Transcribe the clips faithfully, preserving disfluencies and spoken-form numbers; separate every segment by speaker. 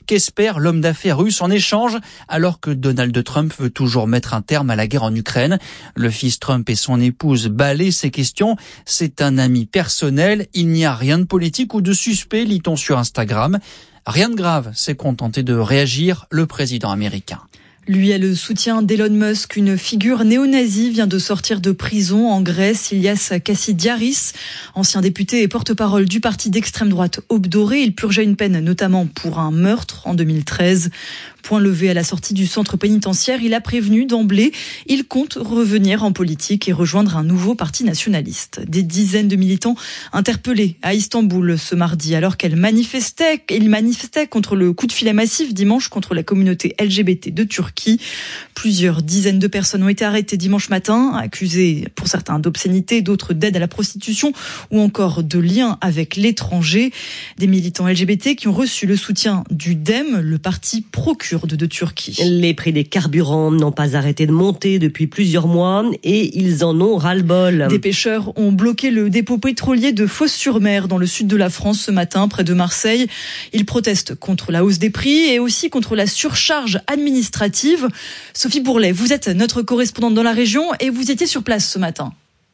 Speaker 1: Qu'espère l'homme d'affaires russe en échange, alors que Donald Trump veut toujours mettre un terme à la guerre en Ukraine? Le fils Trump et son épouse balaient ces questions. C'est un ami personnel, il n'y a rien de politique ou de suspect, lit-on sur Instagram. Rien de grave, s'est contenté de réagir le président américain.
Speaker 2: Lui a le soutien d'Elon Musk. Une figure néo-nazie vient de sortir de prison en Grèce. Ilias Kassidiaris, ancien député et porte-parole du parti d'extrême droite Aube Dorée. Il purgeait une peine notamment pour un meurtre en deux mille treize. Point levé à la sortie du centre pénitentiaire, il a prévenu d'emblée, il compte revenir en politique et rejoindre un nouveau parti nationaliste. Des dizaines de militants interpellés à Istanbul ce mardi alors qu'elles manifestaient, ils manifestaient contre le coup de filet massif dimanche contre la communauté L G B T de Turquie. Plusieurs dizaines de personnes ont été arrêtées dimanche matin, accusées pour certains d'obscénité, d'autres d'aide à la prostitution ou encore de liens avec l'étranger. Des militants L G B T qui ont reçu le soutien du D E M, le parti pro-kurde de Turquie.
Speaker 3: Les prix des carburants n'ont pas arrêté de monter depuis plusieurs mois et ils en ont ras-le-bol.
Speaker 2: Des pêcheurs ont bloqué le dépôt pétrolier de Fos-sur-Mer dans le sud de la France ce matin, près de Marseille. Ils protestent contre la hausse des prix et aussi contre la surcharge administrative. Sophie Bourlet, vous êtes notre correspondante dans la région et vous étiez sur place ce matin.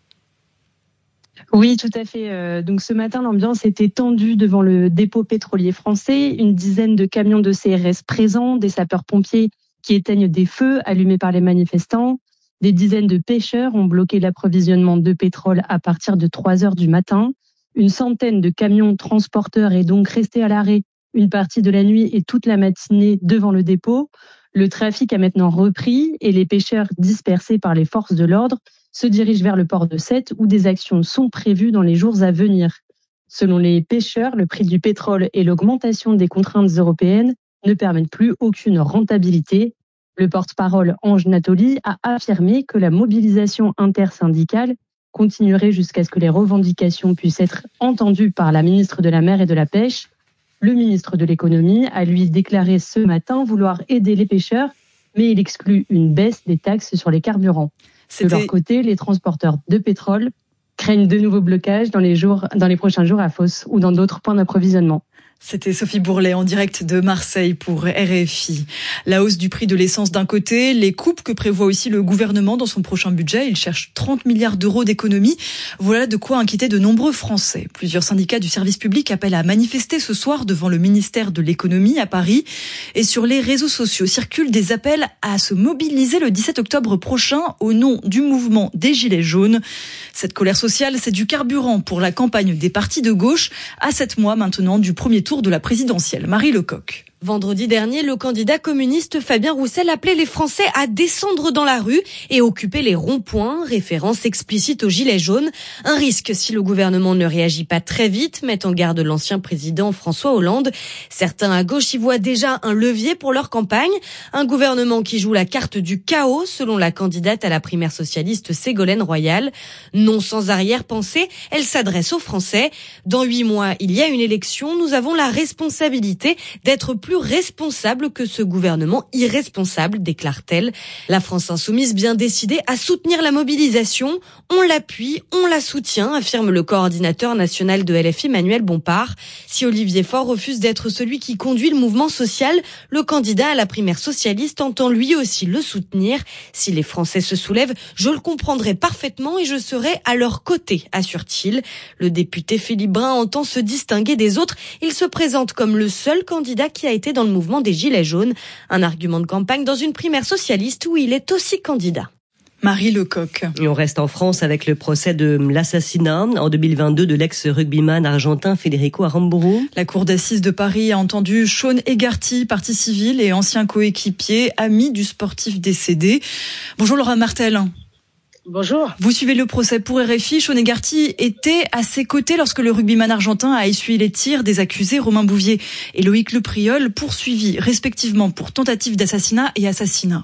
Speaker 4: Oui, tout à fait. Donc ce matin, l'ambiance était tendue devant le dépôt pétrolier français. Une dizaine de camions de C R S présents, des sapeurs-pompiers qui éteignent des feux allumés par les manifestants. Des dizaines de pêcheurs ont bloqué l'approvisionnement de pétrole à partir de trois heures du matin. Une centaine de camions transporteurs est donc resté à l'arrêt une partie de la nuit et toute la matinée devant le dépôt. Le trafic a maintenant repris et les pêcheurs dispersés par les forces de l'ordre se dirigent vers le port de Sète où des actions sont prévues dans les jours à venir. Selon les pêcheurs, le prix du pétrole et l'augmentation des contraintes européennes ne permettent plus aucune rentabilité. Le porte-parole Ange Nathalie a affirmé que la mobilisation intersyndicale continuerait jusqu'à ce que les revendications puissent être entendues par la ministre de la Mer et de la Pêche. Le ministre de l'Économie a lui déclaré ce matin vouloir aider les pêcheurs, mais il exclut une baisse des taxes sur les carburants. De leur côté, les transporteurs de pétrole craignent de nouveaux blocages dans les jours, dans les prochains jours à Fos ou dans d'autres points d'approvisionnement.
Speaker 2: C'était Sophie Bourlet en direct de Marseille pour R F I. La hausse du prix de l'essence d'un côté, les coupes que prévoit aussi le gouvernement dans son prochain budget. Il cherche trente milliards d'euros d'économies. Voilà de quoi inquiéter de nombreux Français. Plusieurs syndicats du service public appellent à manifester ce soir devant le ministère de l'économie à Paris. Et sur les réseaux sociaux circulent des appels à se mobiliser le dix-sept octobre prochain au nom du mouvement des Gilets jaunes. Cette colère sociale, c'est du carburant pour la campagne des partis de gauche à sept mois maintenant du premier tour de la présidentielle. Marie Lecoq.
Speaker 5: Vendredi dernier, le candidat communiste Fabien Roussel appelait les Français à descendre dans la rue et occuper les ronds-points, référence explicite aux gilets jaunes. Un risque si le gouvernement ne réagit pas très vite, met en garde l'ancien président François Hollande. Certains à gauche y voient déjà un levier pour leur campagne. Un gouvernement qui joue la carte du chaos, selon la candidate à la primaire socialiste Ségolène Royal. Non sans arrière-pensée, elle s'adresse aux Français. Dans huit mois, il y a une élection. Nous avons la responsabilité d'être plus responsable que ce gouvernement irresponsable, déclare-t-elle. La France insoumise bien décidée à soutenir la mobilisation. On l'appuie, on la soutient, affirme le coordinateur national de L F I, Manuel Bompard. Si Olivier Faure refuse d'être celui qui conduit le mouvement social, le candidat à la primaire socialiste entend lui aussi le soutenir. Si les Français se soulèvent, je le comprendrai parfaitement et je serai à leur côté, assure-t-il. Le député Philippe Brun entend se distinguer des autres. Il se présente comme le seul candidat qui a été dans le mouvement des Gilets jaunes. Un argument de campagne dans une primaire socialiste où il est aussi candidat.
Speaker 2: Marie Lecoq.
Speaker 3: Et on reste en France avec le procès de l'assassinat en deux mille vingt-deux de l'ex-rugbyman argentin Federico Aramburu.
Speaker 2: La cour d'assises de Paris a entendu Sean Egarty, partie civile et ancien coéquipier, ami du sportif décédé. Bonjour Laura Martel.
Speaker 6: Bonjour.
Speaker 2: Vous suivez le procès pour R F I. Sean Egarty était à ses côtés lorsque le rugbyman argentin a essuyé les tirs des accusés Romain Bouvier et Loïc Lepriol, poursuivis respectivement pour tentative d'assassinat et assassinat.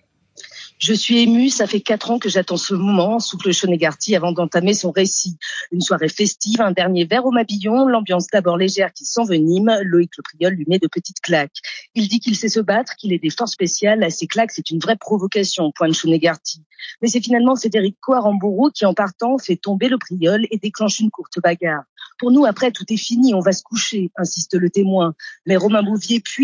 Speaker 6: Je suis émue, ça fait quatre ans que j'attends ce moment, souffle Sean Egarty avant d'entamer son récit. Une soirée festive, un dernier verre au Mabillon, l'ambiance d'abord légère qui s'envenime, Loïc Lepriol lui met de petites claques. Il dit qu'il sait se battre, qu'il est des forces spéciales, ces claques c'est une vraie provocation, pointe Sean Egarty. Mais c'est finalement Federico Aramburu qui en partant fait tomber Lepriol et déclenche une courte bagarre. Pour nous après tout est fini, on va se coucher, insiste le témoin. Mais Romain Bouvier puis